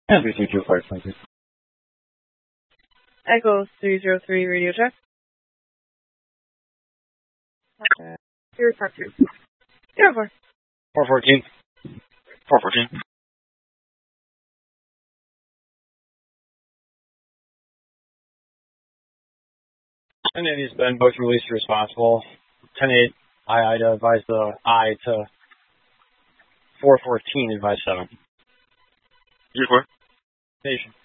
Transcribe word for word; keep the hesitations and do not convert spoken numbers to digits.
And three two two flight, thank you. Echo three zero three, radio check. Okay. Zero four two. Zero four. Four fourteen. Four fourteen. ten eight has been both released responsible. ten eight, I I to advise the I to four fourteen, advise seven. Zero four. Station.